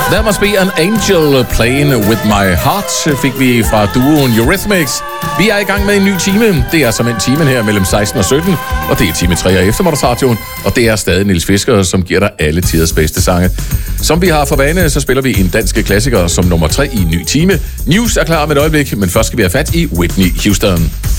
There Must Be an Angel Playing With My Heart fik vi fra duoen Eurythmics. Vi er i gang med en ny time. Det er som en time her mellem 16 og 17, og det er time 3 af Eftermiddagsradioen, og det er stadig Niels Fisker, som giver dig alle tiders bedste sange. Som vi har for vane, så spiller vi en dansk klassiker som nummer 3 i en ny time. News er klar om et øjeblik, men først skal vi have fat i Whitney Houston.